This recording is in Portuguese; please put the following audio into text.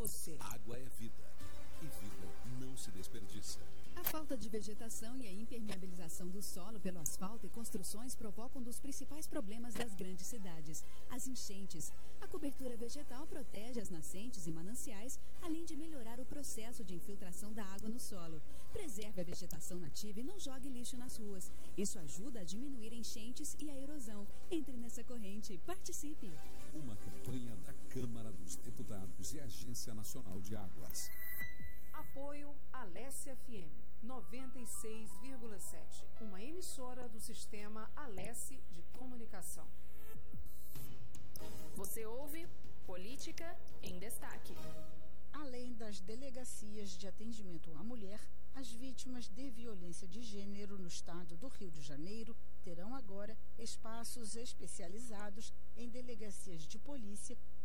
você. Água é vida. E vida não se desperdiça. A falta de vegetação e a impermeabilização do solo pelo asfalto e construções provocam um dos principais problemas das grandes cidades, as enchentes. A cobertura vegetal protege as nascentes e mananciais, além de melhorar o processo de infiltração da água no solo. Preserve a vegetação nativa e não jogue lixo nas ruas. Isso ajuda a diminuir enchentes e a erosão. Entre nessa corrente e participe. Uma campanha da Câmara dos Deputados e Agência Nacional de Águas. Apoio Alessia FM 96,7, uma emissora do sistema Alessi de comunicação. Você ouve Política em Destaque. Além das delegacias de atendimento à mulher, as vítimas de violência de gênero no estado do Rio de Janeiro terão agora espaços especializados em delegacias de polícia